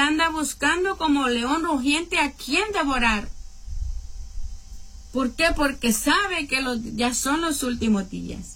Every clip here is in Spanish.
anda buscando como león rugiente a quien devorar. ¿Por qué? Porque sabe que ya son los últimos días.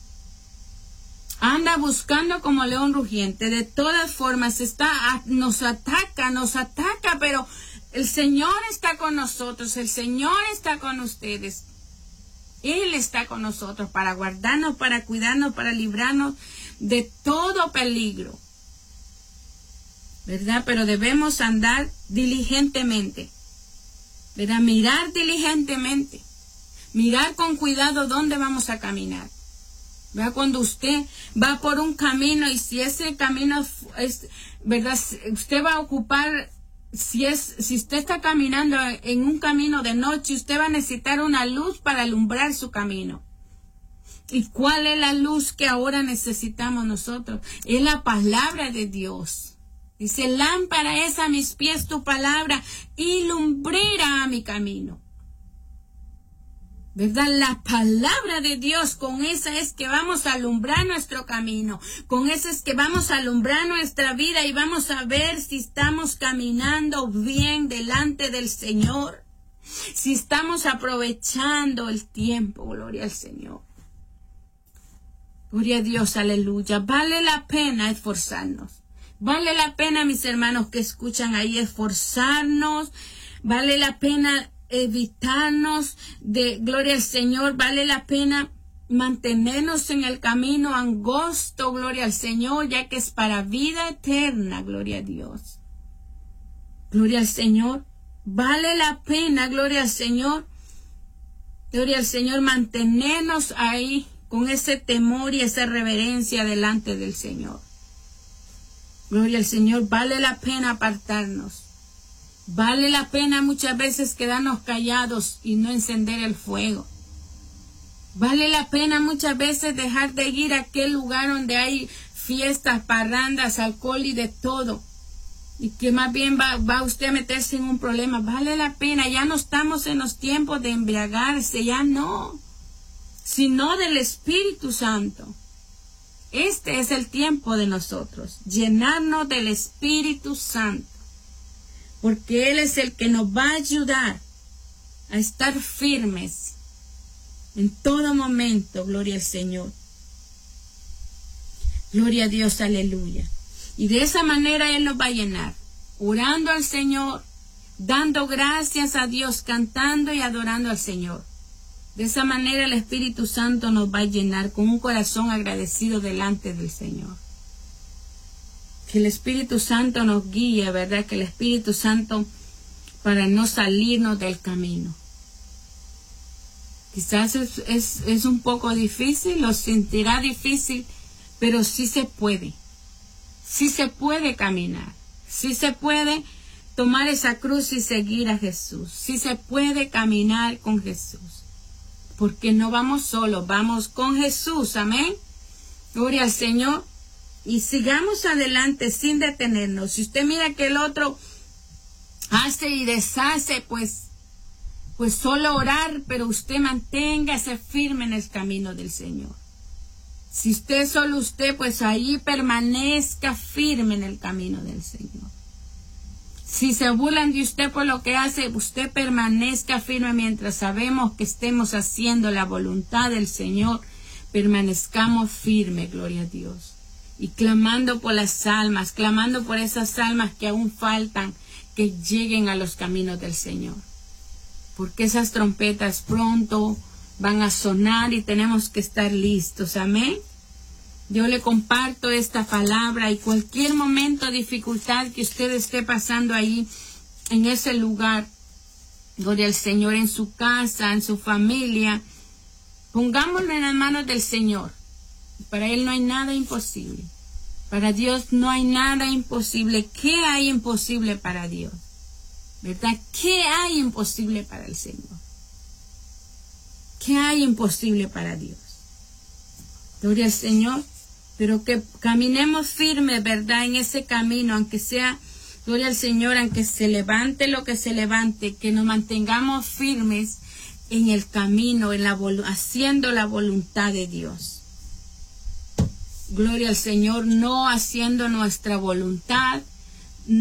Anda buscando como león rugiente. De todas formas, nos ataca, pero el Señor está con nosotros, el Señor está con ustedes. Él está con nosotros para guardarnos, para cuidarnos, para librarnos de todo peligro. ¿Verdad? Pero debemos andar diligentemente. ¿Verdad? Mirar diligentemente. Mirar con cuidado dónde vamos a caminar. ¿Verdad? Cuando usted va por un camino y si ese camino es, ¿verdad? Usted va a ocupar, si usted está caminando en un camino de noche, usted va a necesitar una luz para alumbrar su camino. ¿Y cuál es la luz que ahora necesitamos nosotros? Es la palabra de Dios. Dice, lámpara es a mis pies tu palabra y lumbrera a mi camino. ¿Verdad? La palabra de Dios, con esa es que vamos a alumbrar nuestro camino, con esa es que vamos a alumbrar nuestra vida y vamos a ver si estamos caminando bien delante del Señor, si estamos aprovechando el tiempo, gloria al Señor. Gloria a Dios, aleluya. Vale la pena esforzarnos, vale la pena, mis hermanos que escuchan ahí, esforzarnos, vale la pena evitarnos de, gloria al Señor, vale la pena mantenernos en el camino angosto, gloria al Señor, ya que es para vida eterna, gloria a Dios. Gloria al Señor, vale la pena, gloria al Señor, mantenernos ahí con ese temor y esa reverencia delante del Señor. Gloria al Señor, vale la pena apartarnos. Vale la pena muchas veces quedarnos callados y no encender el fuego. Vale la pena muchas veces dejar de ir a aquel lugar donde hay fiestas, parrandas, alcohol y de todo. Y que más bien va usted a meterse en un problema. Vale la pena, ya no estamos en los tiempos de embriagarse, ya no. Sino del Espíritu Santo. Este es el tiempo de nosotros, llenarnos del Espíritu Santo. Porque Él es el que nos va a ayudar a estar firmes en todo momento. Gloria al Señor. Gloria a Dios, aleluya. Y de esa manera Él nos va a llenar, orando al Señor, dando gracias a Dios, cantando y adorando al Señor. De esa manera el Espíritu Santo nos va a llenar con un corazón agradecido delante del Señor. Que el Espíritu Santo nos guíe, ¿verdad? Que el Espíritu Santo, para no salirnos del camino. Quizás es un poco difícil, lo sentirá difícil, pero sí se puede. Sí se puede caminar. Sí se puede tomar esa cruz y seguir a Jesús. Sí se puede caminar con Jesús. Porque no vamos solos, vamos con Jesús. Amén. Gloria al Señor. Y sigamos adelante sin detenernos. Si usted mira que el otro hace y deshace, pues solo orar, pero usted manténgase firme en el camino del Señor. Si solo usted, pues ahí permanezca firme en el camino del Señor. Si se burlan de usted por lo que hace, usted permanezca firme mientras sabemos que estemos haciendo la voluntad del Señor. Permanezcamos firmes, gloria a Dios. Y clamando por las almas, clamando por esas almas que aún faltan, que lleguen a los caminos del Señor. Porque esas trompetas pronto van a sonar y tenemos que estar listos. Amén. Yo le comparto esta palabra y cualquier momento de dificultad que usted esté pasando ahí, en ese lugar, gloria al Señor, en su casa, en su familia, pongámoslo en las manos del Señor. Para Él no hay nada imposible. Para Dios no hay nada imposible. ¿Qué hay imposible para Dios? ¿Verdad? ¿Qué hay imposible para el Señor? ¿Qué hay imposible para Dios? Gloria al Señor. Pero que caminemos firmes, ¿verdad? En ese camino, aunque sea, gloria al Señor, aunque se levante lo que se levante, que nos mantengamos firmes en el camino, haciendo la voluntad de Dios. Gloria al Señor, no haciendo nuestra voluntad,